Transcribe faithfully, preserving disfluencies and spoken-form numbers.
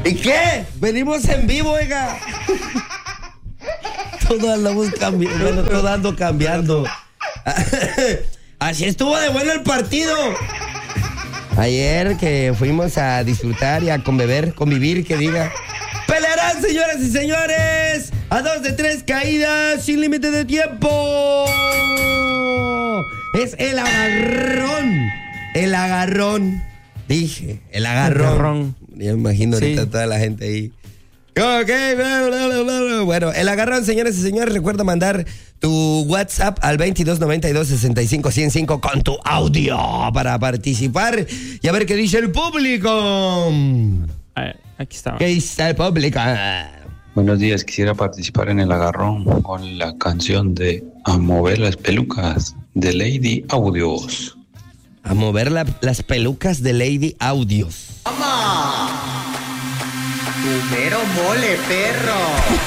¿Y qué? Venimos en vivo, oiga. Todo andamos cambiando, bueno, todo ando cambiando. Así estuvo de bueno el partido. Ayer que fuimos a disfrutar y a conbeber, convivir, que diga. Pelearán, señoras y señores, a dos de tres caídas sin límite de tiempo. Es el agarrón. El agarrón. Dije, el agarrón. El agarrón. Yo me imagino ahorita sí. Toda la gente ahí. Ok, bla, bla, bla, bla. Bueno, el agarrón, señores y señores. Recuerda mandar tu WhatsApp al veintidós noventa y dos sesenta y cinco ciento cinco con tu audio para participar y a ver qué dice el público. Aquí está. ¿Qué dice el público? Buenos días, quisiera participar en el agarrón con la canción de A mover las pelucas de Lady Audios. A mover la, las pelucas de Lady Audios. ¡Mamá! ¡Tu mero mole, perro!